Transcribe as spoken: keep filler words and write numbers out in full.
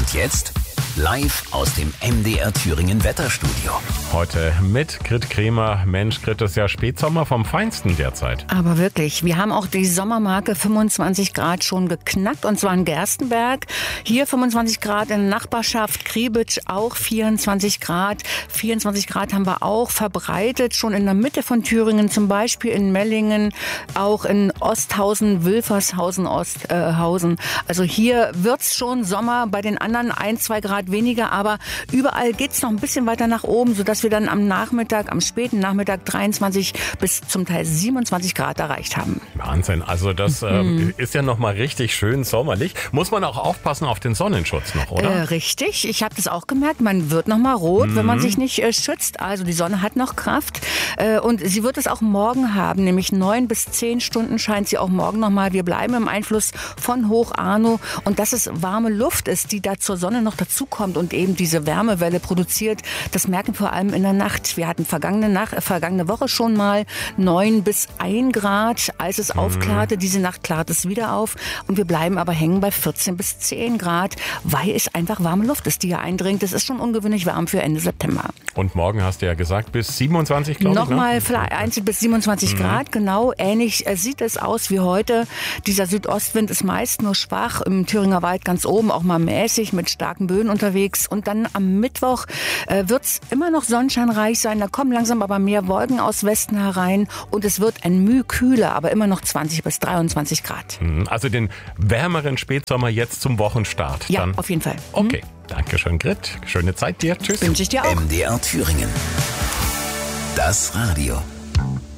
Und jetzt live aus dem M D R Thüringen Wetterstudio. Heute mit Grit Kremer. Mensch, Grit, ist ja Spätsommer vom Feinsten derzeit. Aber wirklich, wir haben auch die Sommermarke fünfundzwanzig Grad schon geknackt, und zwar in Gerstenberg. Hier fünfundzwanzig Grad, in der Nachbarschaft Kriebitsch auch vierundzwanzig Grad. vierundzwanzig Grad haben wir auch verbreitet, schon in der Mitte von Thüringen, zum Beispiel in Mellingen, auch in Osthausen, Wilfershausen, Osthausen. Also hier wird's schon Sommer, bei den anderen ein, zwei Grad weniger, aber überall geht's noch ein bisschen weiter nach oben, sodass wir dann am Nachmittag, am späten Nachmittag dreiundzwanzig bis zum Teil siebenundzwanzig Grad erreicht haben. Wahnsinn, also das ähm, ist ja nochmal richtig schön sommerlich. Muss man auch aufpassen auf den Sonnenschutz noch, oder? Äh, richtig, ich habe das auch gemerkt, man wird nochmal rot, mhm. wenn man sich nicht äh, schützt. Also die Sonne hat noch Kraft äh, und sie wird es auch morgen haben, nämlich neun bis zehn Stunden scheint sie auch morgen nochmal. Wir bleiben im Einfluss von Hoch Arno, und dass es warme Luft ist, die da zur Sonne noch dazu kommt und eben diese Wärmewelle produziert, das merken vor allem in der Nacht. Wir hatten vergangene, Nacht, äh, vergangene Woche schon mal neun bis ein Grad, als es mhm. aufklarte. Diese Nacht klart es wieder auf, und wir bleiben aber hängen bei vierzehn bis zehn Grad, weil es einfach warme Luft ist, die hier eindringt. Das ist schon ungewöhnlich warm für Ende September. Und morgen hast du ja gesagt, bis siebenundzwanzig, glaube ich, Nochmal ne? vielleicht einzeln bis siebenundzwanzig mhm. Grad, genau. Ähnlich äh, sieht es aus wie heute. Dieser Südostwind ist meist nur schwach, im Thüringer Wald ganz oben auch mal mäßig mit starken Böen unterwegs. Und dann am Mittwoch äh, wird es immer noch sonnenscheinreich sein. Da kommen langsam aber mehr Wolken aus Westen herein, und es wird ein Mühe kühler, aber immer noch zwanzig bis dreiundzwanzig Grad. Also den wärmeren Spätsommer jetzt zum Wochenstart. Ja, dann. auf jeden Fall. Okay, danke schön, Grit. Schöne Zeit dir. Tschüss. Wünsche ich dir auch. M D R Thüringen. Das Radio.